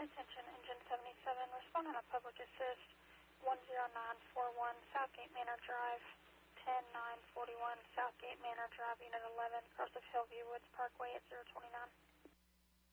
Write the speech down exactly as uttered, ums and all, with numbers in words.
Attention, engine seventy-seven, respond on a public assist, one zero nine four one Southgate Manor Drive, ten nine forty-one Southgate Manor Drive, Unit eleven, cross of Hillview Woods Parkway at zero twenty-nine.